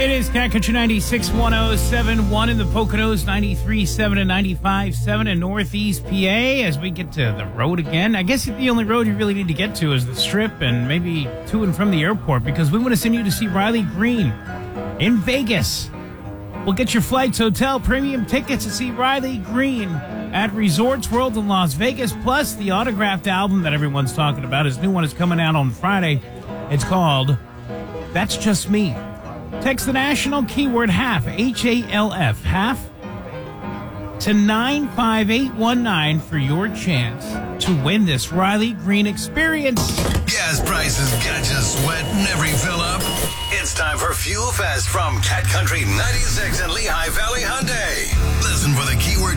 It is Cat Country 96, 107.1 in the Poconos, 93.7 and 95.7 in Northeast PA. As we get to the road again, I guess the only road you really need to get to is the Strip and maybe to and from the airport, because we want to send you to see Riley Green in Vegas. We'll get your flights, hotel, premium tickets to see Riley Green at Resorts World in Las Vegas, plus the autographed album that everyone's talking about. His new one is coming out on Friday. It's called That's Just Me. Text the national keyword HALF, H-A-L-F, HALF, to 95819 for your chance to win this Riley Green experience. Gas prices got you sweating every fill up. It's time for Fuel Fest from Cat Country 96 and Lehigh Valley Hyundai. Listen for the keyword